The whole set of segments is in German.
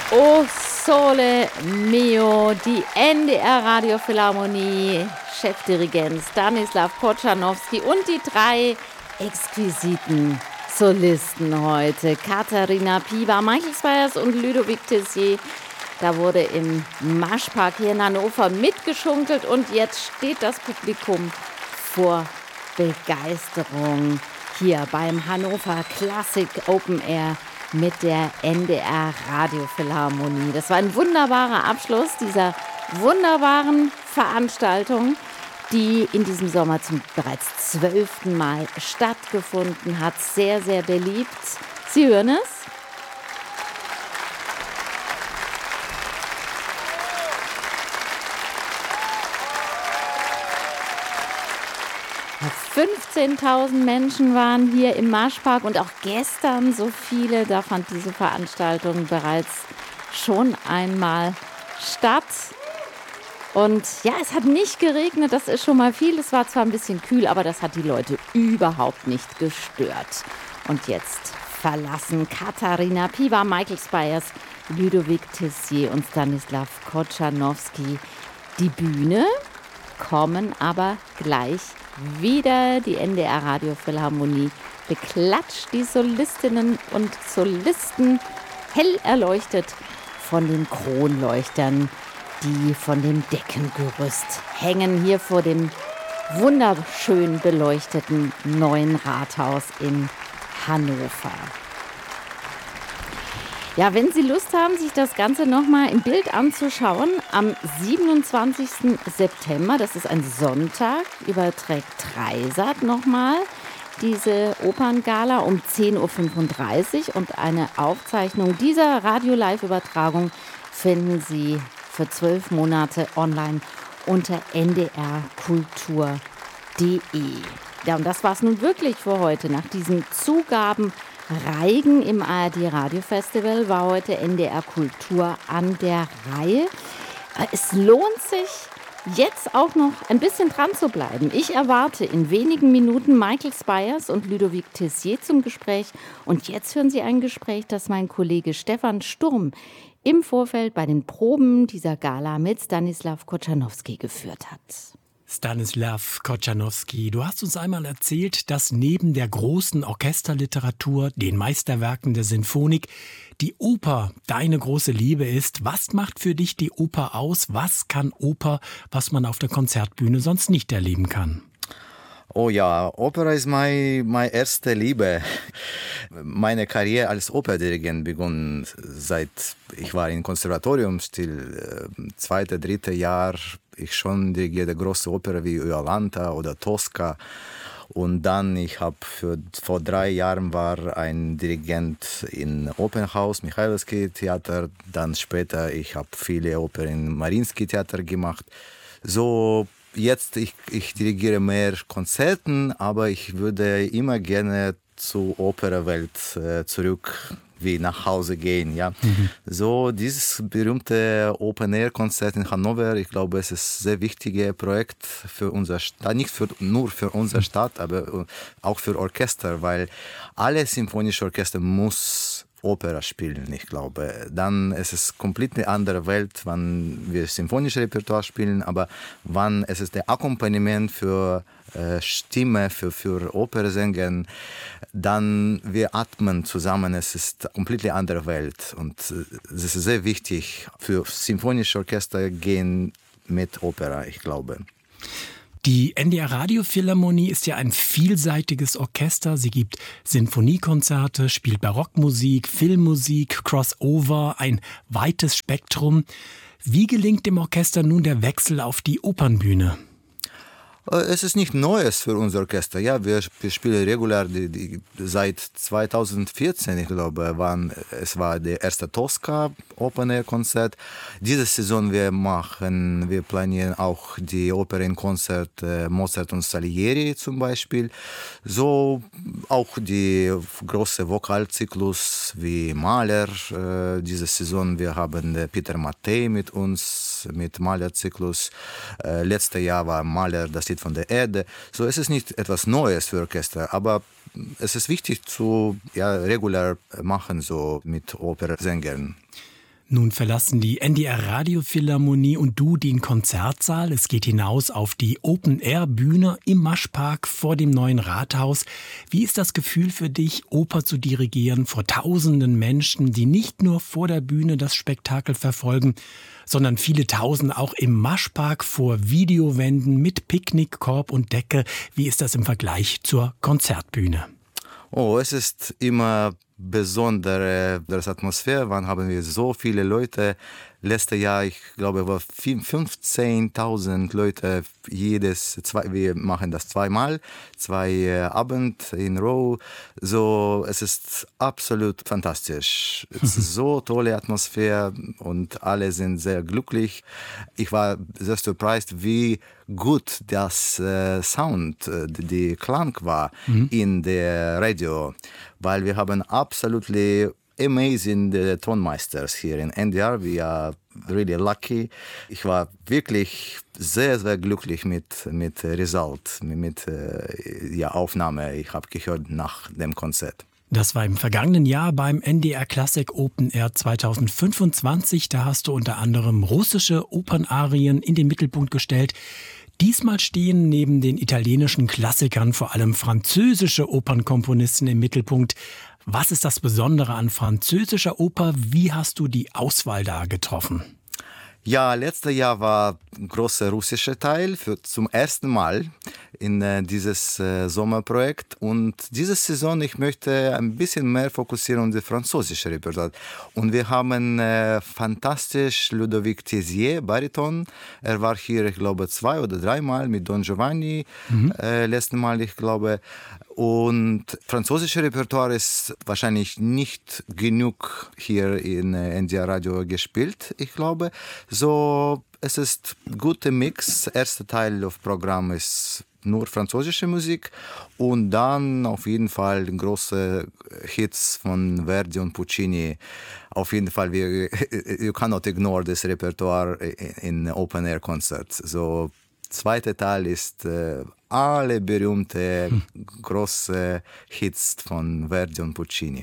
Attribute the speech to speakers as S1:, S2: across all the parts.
S1: O Sole Mio, die NDR Radiophilharmonie, Chefdirigent Stanislav Kochanowski und die drei exquisiten Solisten heute. Katharina Piwa, Michael Spyers und Ludovic Tessier. Da wurde im Maschpark hier in Hannover mitgeschunkelt und jetzt steht das Publikum vor Begeisterung hier beim Hannover Classic Open Air mit der NDR Radiophilharmonie. Das war ein wunderbarer Abschluss dieser wunderbaren Veranstaltung, die in diesem Sommer zum bereits 12. Mal stattgefunden hat. Sehr, sehr beliebt. Sie hören es? Ja, 15.000 Menschen waren hier im Maschpark und auch gestern so viele. Da fand diese Veranstaltung bereits schon einmal statt. Und ja, es hat nicht geregnet, das ist schon mal viel. Es war zwar ein bisschen kühl, aber das hat die Leute überhaupt nicht gestört. Und jetzt verlassen Katharina Piwa, Michael Spyers, Ludovic Tessier und Stanislav Kochanowski die Bühne, kommen aber gleich wieder. Die NDR Radiophilharmonie beklatscht die Solistinnen und Solisten hell erleuchtet von den Kronleuchtern, die von dem Deckengerüst hängen, hier vor dem wunderschön beleuchteten neuen Rathaus in Hannover. Ja, wenn Sie Lust haben, sich das Ganze nochmal im Bild anzuschauen, am 27. September, das ist ein Sonntag, überträgt Dreisat nochmal diese Operngala um 10.35 Uhr und eine Aufzeichnung dieser Radio-Live-Übertragung finden Sie für 12 Monate online unter ndrkultur.de. Ja, und das war's nun wirklich für heute. Nach diesen Zugabenreigen im ARD Radio Festival war heute NDR Kultur an der Reihe. Es lohnt sich, jetzt auch noch ein bisschen dran zu bleiben. Ich erwarte in wenigen Minuten Michael Spyers und Ludovic Tessier zum Gespräch. Und jetzt hören Sie ein Gespräch, das mein Kollege Stefan Sturm im Vorfeld bei den Proben dieser Gala mit Stanislav Kochanowski geführt hat.
S2: Stanislav Kochanowski, du hast uns einmal erzählt, dass neben der großen Orchesterliteratur, den Meisterwerken der Sinfonik, die Oper deine große Liebe ist. Was macht für dich die Oper aus? Was kann Oper, was man auf der Konzertbühne sonst nicht erleben kann?
S3: Oh ja, Opera ist meine erste Liebe. Meine Karriere als Operdirigent begann seit ich war im Konservatorium, still zweite, dritte Jahr. Ich schon dirigierte große Oper wie Iolanta oder Tosca. Und dann, vor 3 Jahren war ein Dirigent in Opernhaus, Michailowski Theater. Dann später, ich habe viele Opern im Mariinsky Theater gemacht. So, jetzt, ich dirigiere mehr Konzerten, aber ich würde immer gerne zur Operwelt zurück, wie nach Hause gehen. Ja. So, dieses berühmte Open-Air-Konzert in Hannover, ich glaube, es ist ein sehr wichtiges Projekt für unsere Stadt, nicht nur für unsere Stadt, aber auch für Orchester, weil alle symphonische Orchester muss Opera spielen, ich glaube. Dann ist es komplett eine andere Welt, wenn wir symphonische Repertoire spielen, aber wann es ist der Akkompagnement für Stimme, für Opernsänger, dann wir atmen zusammen, es ist eine komplett andere Welt und es ist sehr wichtig für symphonische Orchester gehen mit Opera, ich glaube.
S2: Die NDR Radiophilharmonie ist ja ein vielseitiges Orchester. Sie gibt Sinfoniekonzerte, spielt Barockmusik, Filmmusik, Crossover, ein weites Spektrum. Wie gelingt dem Orchester nun der Wechsel auf die Opernbühne?
S3: Es ist nicht Neues für unser Orchester. Ja, wir spielen regulär seit 2014, ich glaube, es war der erste Tosca Open Air Konzert. Diese Saison wir planieren auch die Opernkonzert Mozart und Salieri zum Beispiel. So auch die große Vokalzyklus wie Mahler. Diese Saison wir haben Peter Mattei mit uns mit Mahler-Zyklus. Letztes Jahr war Mahler das Lied von der Erde. So, es ist nicht etwas Neues für Orchester, aber es ist wichtig zu regulär machen, so mit Opernsängern.
S2: Nun verlassen die NDR Radiophilharmonie und du den Konzertsaal. Es geht hinaus auf die Open-Air-Bühne im Maschpark vor dem neuen Rathaus. Wie ist das Gefühl für dich, Oper zu dirigieren vor tausenden Menschen, die nicht nur vor der Bühne das Spektakel verfolgen, sondern viele Tausend auch im Maschpark vor Videowänden mit Picknickkorb und Decke? Wie ist das im Vergleich zur Konzertbühne?
S3: Oh, es ist immer besondere Atmosphäre. Wann haben wir so viele Leute? Letztes Jahr, ich glaube, war 15.000 Leute. Wir machen das zweimal, 2 Abend in Row. So, es ist absolut fantastisch. Es ist so tolle Atmosphäre und alle sind sehr glücklich. Ich war sehr surprised, wie gut das Sound, die Klang war in der Radio, weil wir haben absolut amazing Tonmeisters hier in NDR. We are really lucky. Ich war wirklich sehr, sehr glücklich mit Result, mit Aufnahme. Ich habe gehört nach dem Konzert.
S2: Das war im vergangenen Jahr beim NDR Classic Open Air 2025. Da hast du unter anderem russische Opernarien in den Mittelpunkt gestellt. Diesmal stehen neben den italienischen Klassikern vor allem französische Opernkomponisten im Mittelpunkt. Was ist das Besondere an französischer Oper? Wie hast du die Auswahl da getroffen?
S3: Ja, letztes Jahr war ein großer russischer Teil zum ersten Mal in dieses Sommerprojekt. Und diese Saison, ich möchte ein bisschen mehr fokussieren auf das französische Repertoire. Und wir haben fantastisch Ludovic Tessier, Bariton. Er war hier, ich glaube, 2 oder 3 Mal mit Don Giovanni. Letzten Mal, ich glaube. Und französische Repertoire ist wahrscheinlich nicht genug hier in NDR Radio gespielt, ich glaube. So, es ist ein guter Mix. Der erste Teil des Programms ist nur französische Musik und dann auf jeden Fall große Hits von Verdi und Puccini. Auf jeden Fall, you cannot ignore this Repertoire in Open-Air-Concerts. So, zweiter Teil ist alle berühmte große Hits von Verdi und Puccini.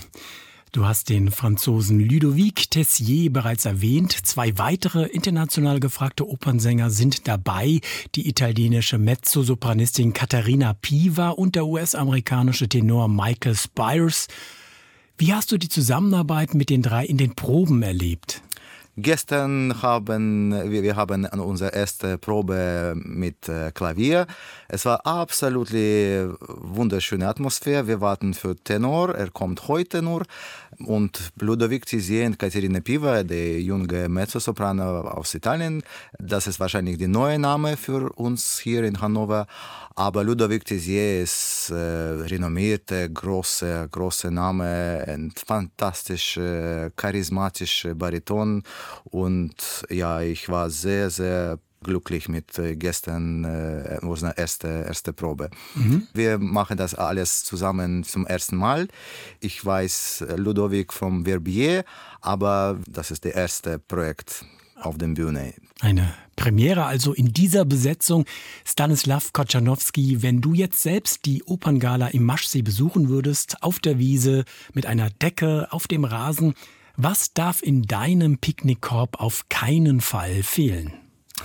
S2: Du hast den Franzosen Ludovic Tessier bereits erwähnt. 2 weitere international gefragte Opernsänger sind dabei. Die italienische Mezzosopranistin Caterina Piva und der US-amerikanische Tenor Michael Spires. Wie hast du die Zusammenarbeit mit den 3 in den Proben erlebt?
S3: Gestern haben wir unsere erste Probe mit Klavier. Es war absolut wunderschöne Atmosphäre. Wir warten für Tenor, er kommt heute nur. Und Ludovic Tessier und Caterina Piva, der junge Mezzosoprano aus Italien, das ist wahrscheinlich der neue Name für uns hier in Hannover. Aber Ludovic Tessier ist renommierte, große Name, ein fantastisch charismatischer Bariton. Und ja, ich war sehr, sehr glücklich mit gestern unserer erste Probe. Wir machen das alles zusammen zum ersten Mal. Ich weiß Ludovic vom Verbier, aber das ist das erste Projekt auf der Bühne.
S2: Eine Premiere also in dieser Besetzung. Stanislav Kochanowski, wenn du jetzt selbst die Operngala im Maschsee besuchen würdest, auf der Wiese, mit einer Decke, auf dem Rasen, was darf in deinem Picknickkorb auf keinen Fall fehlen?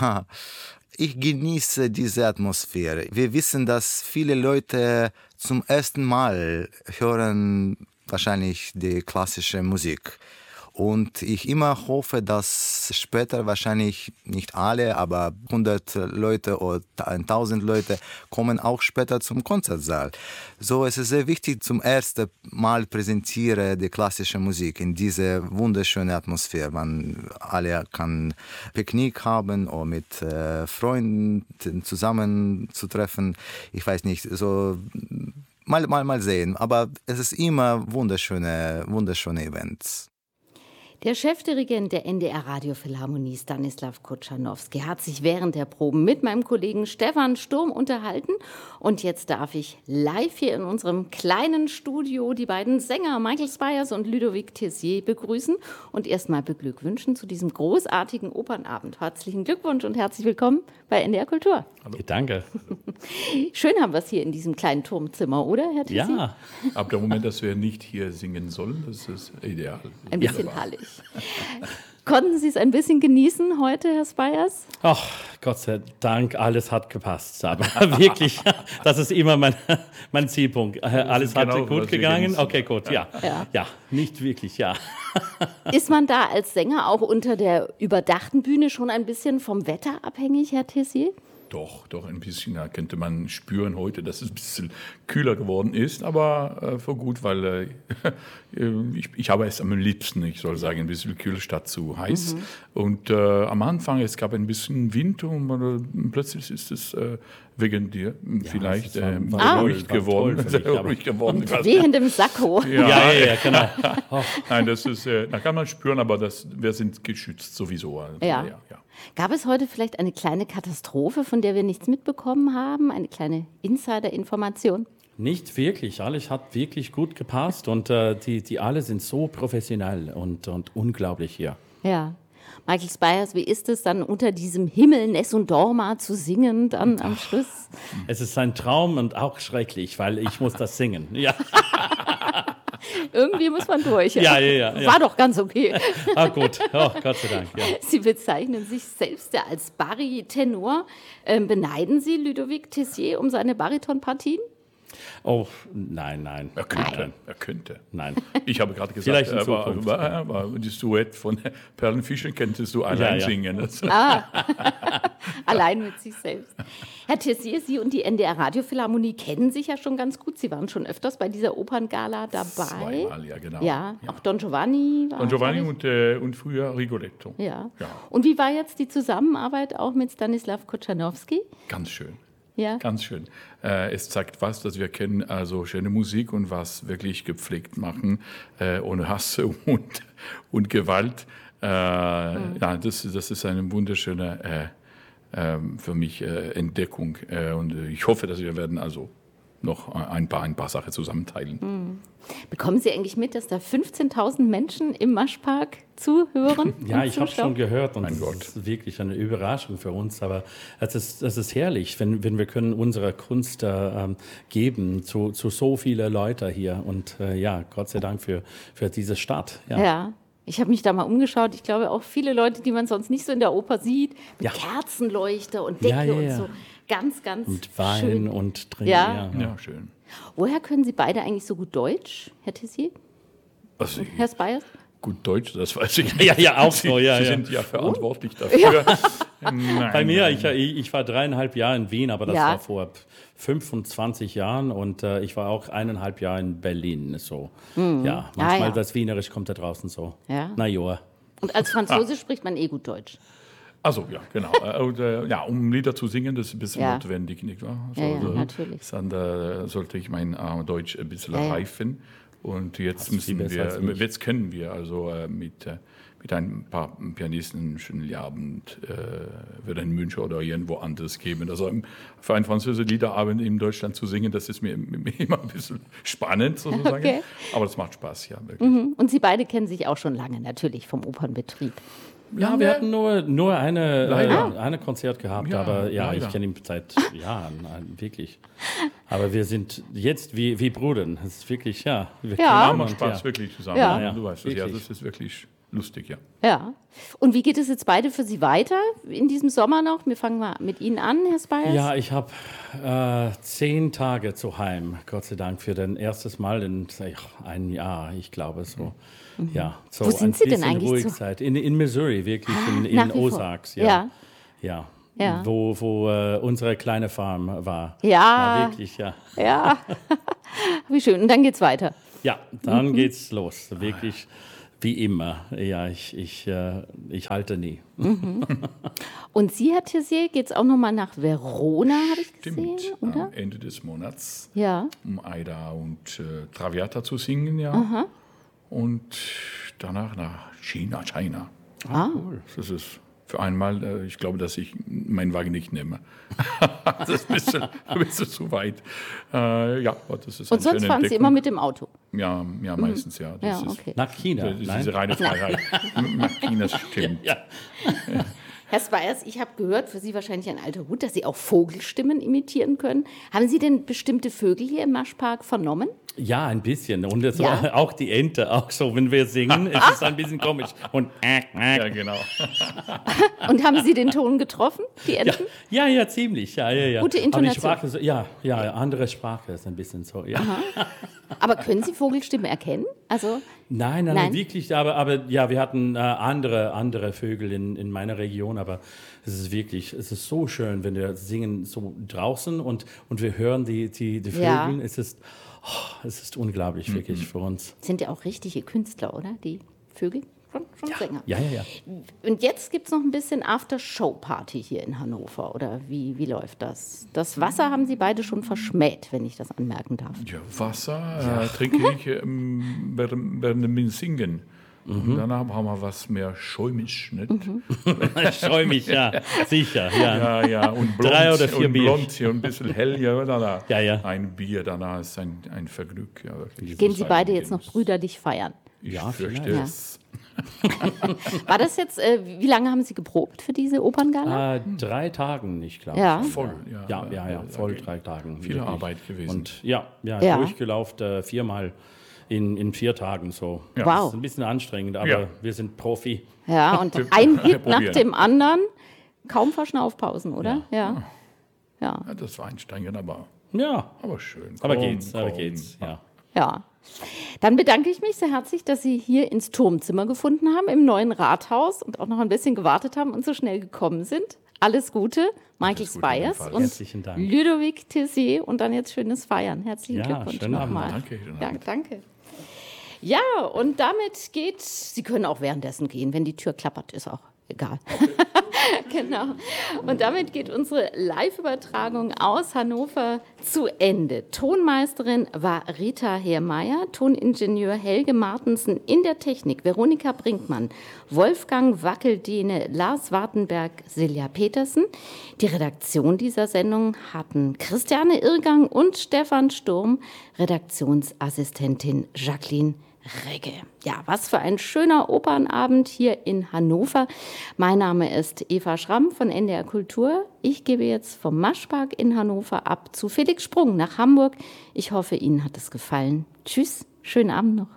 S3: Ich genieße diese Atmosphäre. Wir wissen, dass viele Leute zum ersten Mal hören wahrscheinlich die klassische Musik. Und ich immer hoffe, dass später wahrscheinlich nicht alle, aber 100 Leute oder 1000 Leute kommen auch später zum Konzertsaal. So, es ist sehr wichtig, zum ersten Mal präsentiere die klassische Musik in diese wunderschöne Atmosphäre. Man alle kann Picknick haben oder mit Freunden zusammen zu treffen. Ich weiß nicht, so mal sehen. Aber es ist immer wunderschöne Events.
S1: Der Chefdirigent der NDR Radiophilharmonie Stanislav Kochanowski hat sich während der Proben mit meinem Kollegen Stefan Sturm unterhalten. Und jetzt darf ich live hier in unserem kleinen Studio die beiden Sänger Michael Spires und Ludovic Tessier begrüßen und erstmal beglückwünschen zu diesem großartigen Opernabend. Herzlichen Glückwunsch und herzlich willkommen bei NDR Kultur.
S4: Hallo. Danke.
S1: Schön haben wir es hier in diesem kleinen Turmzimmer, oder, Herr Tessier?
S4: Ja, ab dem Moment, dass wir nicht hier singen sollen, das ist ideal.
S1: Ein bisschen herrlich. Konnten Sie es ein bisschen genießen heute, Herr Speyers?
S4: Ach, Gott sei Dank, alles hat gepasst. Aber wirklich, das ist immer mein Zielpunkt. Alles hat
S5: genau,
S4: gut gegangen? Okay, gut, ja. Nicht wirklich, ja.
S1: Ist man da als Sänger auch unter der überdachten Bühne schon ein bisschen vom Wetter abhängig, Herr Tessier?
S5: Doch, ein bisschen. Da könnte man spüren heute, dass es ein bisschen kühler geworden ist, aber für gut, weil ich habe es am liebsten, ich soll sagen, ein bisschen kühl statt zu heiß. Und am Anfang, es gab ein bisschen Wind und plötzlich ist es wegen dir vielleicht ruhig geworden. Ruhig geworden.
S1: Mit wehendem Sakko.
S4: Ja, genau.
S5: Nein, das ist, da kann man spüren, aber wir sind geschützt sowieso. Also,
S1: Ja. Gab es heute vielleicht eine kleine Katastrophe, von der wir nichts mitbekommen haben? Eine kleine Insider-Information?
S4: Nicht wirklich. Alles hat wirklich gut gepasst und die alle sind so professionell und unglaublich hier.
S1: Ja. Michael Speyers, wie ist es dann unter diesem Himmel Nessun Dorma zu singen dann am Schluss?
S4: Es ist ein Traum und auch schrecklich, weil ich muss das singen. Ja.
S1: Irgendwie muss man durch.
S4: Ja.
S1: War doch ganz okay.
S4: Gut, Gott sei Dank. Ja.
S1: Sie bezeichnen sich selbst ja als Baritonor. Beneiden Sie Ludovic Tessier um seine Baritonpartien?
S4: Oh, nein.
S5: Er könnte.
S4: Nein.
S5: Ich habe gerade gesagt,
S4: Vielleicht in Zukunft.
S5: war das Duett von Perlenfischen könntest du allein singen.
S1: Allein mit sich selbst. Herr Tessier, Sie und die NDR Radiophilharmonie kennen sich ja schon ganz gut. Sie waren schon öfters bei dieser Operngala dabei.
S5: Zweimal, ja, genau.
S1: Ja, auch Don Giovanni war.
S5: Don Giovanni und früher Rigoletto.
S1: Ja. Und wie war jetzt die Zusammenarbeit auch mit Stanislav Kochanowski?
S5: Ganz schön.
S1: Ja.
S5: Ganz schön. Es zeigt was, dass wir kennen, also schöne Musik und was wirklich gepflegt machen, ohne Hass und Gewalt. Ja, das ist eine wunderschöne für mich Entdeckung. Und ich hoffe, dass wir werden also noch ein paar Sachen zusammenteilen.
S1: Bekommen Sie eigentlich mit, dass da 15.000 Menschen im Maschpark zuhören?
S4: Ja, ich habe schon gehört und
S5: Mein
S4: das
S5: Gott.
S4: ist wirklich eine Überraschung für uns. Aber es ist herrlich, wenn wir können unsere Kunst geben zu so vielen Leuten hier. Und Gott sei Dank für diese Stadt.
S1: Ja. Ich habe mich da mal umgeschaut. Ich glaube auch viele Leute, die man sonst nicht so in der Oper sieht, mit Kerzenleuchter und Decke und so. Ganz, ganz
S4: mit Wein
S1: schön.
S4: und Trinken.
S5: Ja, schön.
S1: Woher können Sie beide eigentlich so gut Deutsch, Herr Tessier?
S5: Also,
S1: Herr Speyers?
S5: gut Deutsch, das weiß ich.
S4: Ja, auch so, ja.
S5: Sie sind ja verantwortlich dafür. Nein,
S4: Bei mir, ich war 3,5 Jahre in Wien, aber das war vor 25 Jahren und ich war auch 1,5 Jahre in Berlin. So. Ja, manchmal das Wienerisch kommt da draußen so.
S1: Ja.
S4: Na ja.
S1: Und als Franzose spricht man gut Deutsch.
S5: Also ja, genau. Und, um Lieder zu singen, das ist ein bisschen notwendig, nicht wahr? Also,
S1: natürlich.
S5: Dann sollte ich mein Deutsch ein bisschen reifen. Und jetzt jetzt können wir also mit ein paar Pianisten einen schönen Abend wird in München oder irgendwo anders geben. Also für einen französischen Liederabend in Deutschland zu singen, das ist mir immer ein bisschen spannend sozusagen.
S1: Okay.
S5: Aber das macht Spaß, ja, wirklich.
S1: Und Sie beide kennen sich auch schon lange natürlich vom Opernbetrieb.
S4: Ja, wir hatten nur eine Konzert gehabt, aber
S5: leider.
S4: ich kenne ihn seit Jahren, wirklich. Aber wir sind jetzt wie Brüder. Das ist wirklich, wir
S5: haben Spaß wirklich zusammen.
S1: Ja.
S5: Du weißt es, das ist wirklich lustig, ja.
S1: Ja. Und wie geht es jetzt beide für Sie weiter in diesem Sommer noch? Wir fangen mal mit Ihnen an, Herr Speyers.
S4: Ja, ich habe 10 Tage zu Heim, Gott sei Dank, für das erste Mal in einem Jahr, ich glaube so. Ja, so
S1: Wo sind Sie denn eigentlich
S4: ruhige Zeit. In Missouri, wirklich, in Ozarks. Ja. Wo unsere kleine Farm war.
S1: Ja.
S4: Wirklich, ja.
S1: Ja, wie schön. Und dann geht's weiter.
S4: Ja, dann geht's los. Wirklich wie immer. Ja, ich halte nie.
S1: Und Sie, Herr Tessier, geht's auch noch mal nach Verona, habe ich gesehen,
S5: Stimmt,
S1: oder?
S5: am Ende des Monats,
S1: Ja.
S5: um Aida und Traviata zu singen, ja. Und danach nach China.
S4: Cool.
S5: Das ist für einmal, ich glaube, dass ich meinen Wagen nicht nehme. Das ist ein bisschen zu weit. Aber das ist
S1: Und sonst fahren Sie immer mit dem Auto?
S5: Ja, meistens, ja. Das
S1: Ja, okay.
S4: Nach China.
S5: ist diese reine Freiheit. Nach China stimmt.
S4: Ja.
S1: Herr Speyers, ich habe gehört, für Sie wahrscheinlich ein alter Hut, dass Sie auch Vogelstimmen imitieren können. Haben Sie denn bestimmte Vögel hier im Maschpark vernommen?
S4: Ja, ein bisschen. Und das
S1: Ja?
S4: war auch die Ente, auch so, wenn wir singen, ist es ein bisschen komisch. Und
S5: Ja, genau.
S1: Und haben Sie den Ton getroffen, die Enten?
S4: ja, ziemlich. Ja.
S1: Gute Intonation.
S4: Aber die Sprache, andere Sprache ist ein bisschen so, ja.
S1: Aber können Sie Vogelstimme erkennen? Also,
S4: Nein, wirklich. Aber ja, wir hatten andere Vögel in meiner Region. Aber es ist so schön, wenn wir singen so draußen und wir hören die Vögel.
S1: Ja.
S4: Es ist unglaublich, wirklich für uns.
S1: sind ja auch richtige Künstler, oder? Die Vögel? Schon Sänger.
S4: Ja.
S1: Und jetzt gibt es noch ein bisschen After-Show-Party hier in Hannover, oder wie läuft das? Das Wasser haben Sie beide schon verschmäht, wenn ich das anmerken darf.
S5: Ja, Wasser trinke ich während dem Singen. Und danach haben wir was mehr schäumisch, nicht?
S4: Ich freue mich, ja, sicher. Ja.
S5: Ja, und blond,
S4: 3 oder 4
S5: und
S4: Bier.
S5: blond und ein bisschen hell, ja.
S4: Ja.
S5: Ein Bier danach ist ein Vergnügen. Ja, wirklich.
S1: Gehen Sie beide jetzt noch brüderlich feiern?
S5: Ich
S4: Ja,
S5: fürchte
S4: vielleicht.
S5: es.
S1: War das jetzt, wie lange haben Sie geprobt für diese Operngala?
S4: 3 Tagen, ich glaube.
S1: Ja.
S5: Voll,
S4: Ja, voll 3 Tagen.
S5: Viel
S4: wirklich.
S5: Arbeit gewesen.
S4: Und ja.
S1: Ja.
S4: Durchgelaufen 4-mal in 4 Tagen so.
S5: Ja.
S1: Wow.
S4: Das ist ein bisschen anstrengend, aber
S5: Ja.
S4: wir sind Profi.
S1: Ja, und ein Hit nach
S5: probieren.
S1: dem anderen. Kaum Verschnaufpausen, oder? Ja.
S5: Ja, das war anstrengend, aber
S4: Ja,
S5: schön.
S4: aber
S5: Komm,
S4: geht's,
S5: komm.
S1: Ja. Dann bedanke ich mich sehr herzlich, dass Sie hier ins Turmzimmer gefunden haben, im neuen Rathaus und auch noch ein bisschen gewartet haben und so schnell gekommen sind. Alles Gute, Michael
S5: Alles Gute in dem
S1: Spires
S5: Fall.
S1: und
S4: Herzlichen Dank.
S1: Ludovic Tessier und dann jetzt schönes Feiern. Herzlichen
S4: Ja,
S1: Glückwunsch
S4: schönen Abend.
S1: nochmal.
S5: Danke, schönen
S1: Ja,
S5: Abend.
S1: danke. Ja, und damit geht, Sie können auch währenddessen gehen, wenn die Tür klappert, ist auch egal. Genau. Und damit geht unsere Live-Übertragung aus Hannover zu Ende. Tonmeisterin war Rita Heermeier, Toningenieur Helge Martensen, in der Technik Veronika Brinkmann, Wolfgang Wackeldehne, Lars Wartenberg, Silja Petersen. Die Redaktion dieser Sendung hatten Christiane Irrgang und Stefan Sturm, Redaktionsassistentin Jacqueline Regge. Ja, was für ein schöner Opernabend hier in Hannover. Mein Name ist Eva Schramm von NDR Kultur. Ich gebe jetzt vom Maschpark in Hannover ab zu Felix Sprung nach Hamburg. Ich hoffe, Ihnen hat es gefallen. Tschüss, schönen Abend noch.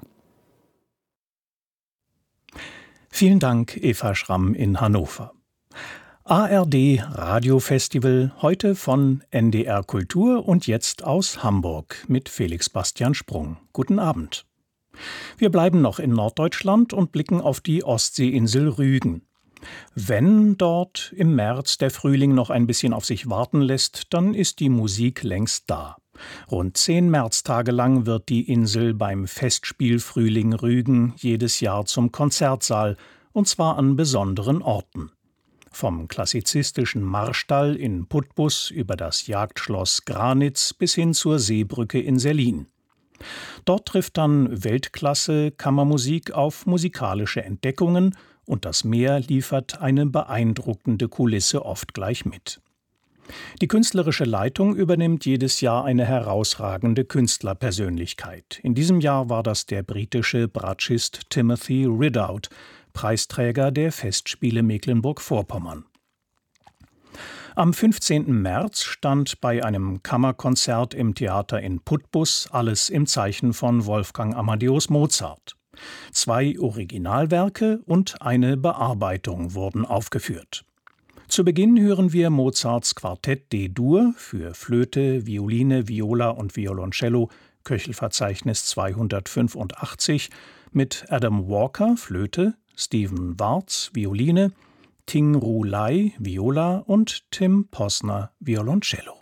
S2: Vielen Dank, Eva Schramm in Hannover. ARD Radiofestival, heute von NDR Kultur und jetzt aus Hamburg mit Felix Bastian Sprung. Guten Abend. Wir bleiben noch in Norddeutschland und blicken auf die Ostseeinsel Rügen. Wenn dort im März der Frühling noch ein bisschen auf sich warten lässt, dann ist die Musik längst da. Rund 10 Märztage lang wird die Insel beim Festspiel Frühling Rügen jedes Jahr zum Konzertsaal, und zwar an besonderen Orten. Vom klassizistischen Marstall in Putbus über das Jagdschloss Granitz bis hin zur Seebrücke in Sellin. Dort trifft dann Weltklasse-Kammermusik auf musikalische Entdeckungen und das Meer liefert eine beeindruckende Kulisse oft gleich mit. Die künstlerische Leitung übernimmt jedes Jahr eine herausragende Künstlerpersönlichkeit. In diesem Jahr war das der britische Bratschist Timothy Ridout, Preisträger der Festspiele Mecklenburg-Vorpommern. Am 15. März stand bei einem Kammerkonzert im Theater in Putbus alles im Zeichen von Wolfgang Amadeus Mozart. 2 Originalwerke und eine Bearbeitung wurden aufgeführt. Zu Beginn hören wir Mozarts Quartett D-Dur für Flöte, Violine, Viola und Violoncello, Köchelverzeichnis 285, mit Adam Walker, Flöte, Stephen Wartz, Violine, Ting Ru Lai, Viola und Tim Posner, Violoncello.